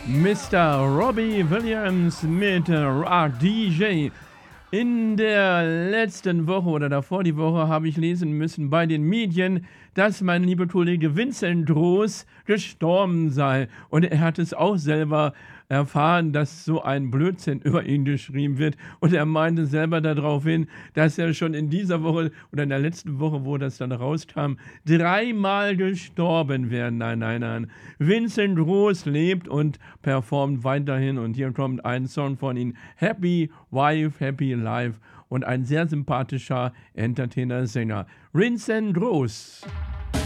Mr. Robbie Williams mit Rock DJ. In der letzten Woche oder davor die Woche habe ich lesen müssen bei den Medien, dass mein lieber Kollege Vincent Groß gestorben sei. Und er hat es auch selber erfahren, dass so ein Blödsinn über ihn geschrieben wird. Und er meinte selber darauf hin, dass er schon in dieser Woche oder in der letzten Woche, wo das dann rauskam, 3-mal gestorben wäre. Nein, nein, nein. Vincent Groß lebt und performt weiterhin. Und hier kommt ein Song von ihm, Happy Wife, Happy Life. Und ein sehr sympathischer Entertainer-Sänger. Vincent Groß.